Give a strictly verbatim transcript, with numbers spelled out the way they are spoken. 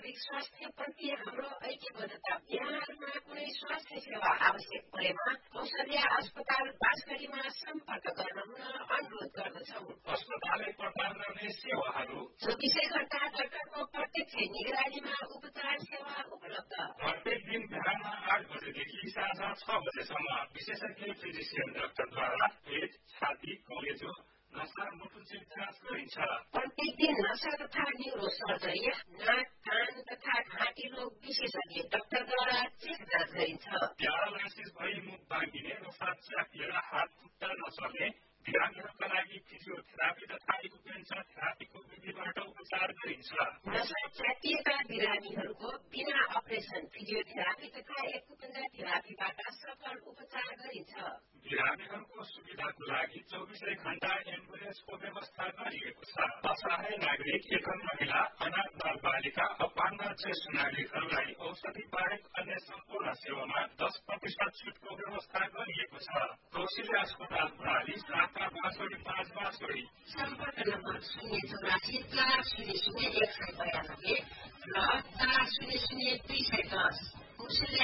नागरिक स्वास्थ्यप्रति हाम्रो ऐक्यबद्धता। यहाँहरूमा कुनै स्वास्थ्य सेवा आवश्यक परेमा कौशल्या अस्पताल बाँसगढीमा सम्पर्क गर्न हुन अनुरोध गर्दछौँ। अस्पतालले प्रदान गर्ने सेवाहरू चौबिसै घण्टा डाक्टरको प्रत्यक्ष निगरानीमा उपचार सेवा उपलब्ध। प्रत्येक दिन बिहान आठ बजेदेखि साँझ छ बजेसम्म विशेषज्ञ फिजिसियन डाक्टरद्वारा पेट, छाती, कलेजो, नसा मुटु चेक जाँच गरिन्छ। प्रत्येक दिन नसा तथा न्युरो सर्जरी, नाक, कान तथा घाँटी रोग विशेषज्ञ डाक्टरद्वारा चेक जाँच गरिन्छ। प्यारालाइसिस भई मुख बाँगिने र साथ च्यापिएर हात खुट्टा नचल्ने बिरामीहरूका लागि फिजियोथेरापी तथा एक्युपेन्सर थेरापीको विधिबाट उपचार गरिन्छ। नसा च्यापिएका बिरामीहरूको बिना अपरेसन फिजियोथेरापी तथा एक्युपेन्सर थेरापीबाट सफल उपचार गरिन्छ। बिरामीहरूको सुविधाको लागि चौबिसै घण्टा एम्बुलेन्सको व्यवस्था गरिएको छ। असहाय नागरिक, एकल महिला, अनाथ बाल बालिका, अपाङ्ग ज्येष्ठ नागरिकहरूलाई औषधि बाहेक अन्य सम्पूर्ण सेवामा दस प्रतिशत छुटको व्यवस्था गरिएको छ। कौशल्या अस्पताल प्रणाली शाखा बाँसगढी पाँच बाँसगढी। सम्पर्क नम्बर शून्य चौरासी चार शून्य शून्य एक सय बयानब्बे र चार शून्य शून्य दुई सय दस। कौशल्या